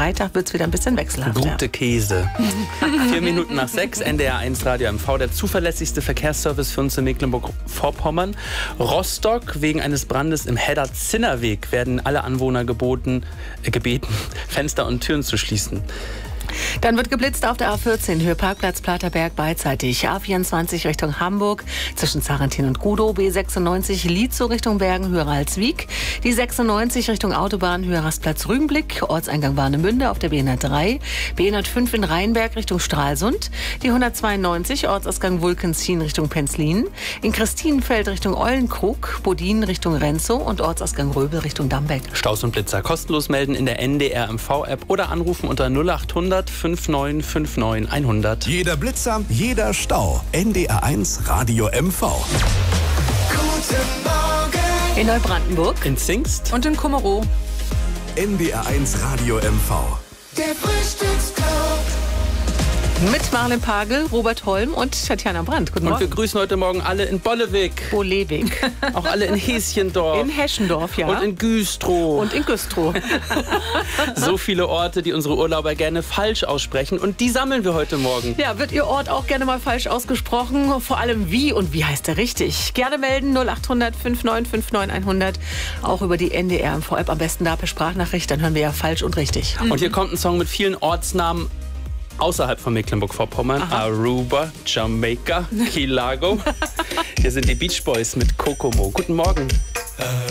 Freitag wird es wieder ein bisschen wechselhafter. Gute Käse. 4 Minuten nach 6, NDR1 Radio MV, der zuverlässigste Verkehrsservice für uns in Mecklenburg-Vorpommern. Rostock, wegen eines Brandes im Hedda-Zinner-Weg werden alle Anwohner gebeten, Fenster und Türen zu schließen. Dann wird geblitzt auf der A14, Höhe Parkplatz Platerberg beidseitig. A24 Richtung Hamburg, zwischen Zarentin und Gudow. B96 Lietzow Richtung Bergen, Höhe Ralswiek. Die 96 Richtung Autobahn, Höhe Rastplatz Rügenblick. Ortseingang Warnemünde auf der B103. B105 in Rheinberg Richtung Stralsund. Die 192 Ortsausgang Vulkenzien Richtung Penzlin. In Christinenfeld Richtung Eulenkrug. Bodin Richtung Renzow und Ortsausgang Röbel Richtung Dambeck. Staus und Blitzer kostenlos melden in der NDR MV-App oder anrufen unter 0800 5959 100. Jeder Blitzer, jeder Stau. NDR1 Radio MV. Guten Morgen. In Neubrandenburg. In Zingst. Und in Kummerow. NDR1 Radio MV. Der Frühstücksclub. Mit Marlen Pagel, Robert Holm und Tatjana Brandt. Guten Und Morgen. wir grüßen heute Morgen alle in Bollewig. Bolewig. Auch alle in Häschendorf. In Heschendorf, ja. Und in Güstrow. Und in Güstrow. So viele Orte, die unsere Urlauber gerne falsch aussprechen. Und die sammeln wir heute Morgen. Ja, wird Ihr Ort auch gerne mal falsch ausgesprochen? Vor allem wie und wie heißt er richtig? Gerne melden 0800 5959 100. Auch über die NDR MV-App. Am besten da per Sprachnachricht, dann hören wir ja falsch und richtig. Und hier kommt ein Song mit vielen Ortsnamen außerhalb von Mecklenburg-Vorpommern. Aha. Aruba, Jamaika, Key Largo. Hier sind die Beach Boys mit Kokomo. Guten Morgen.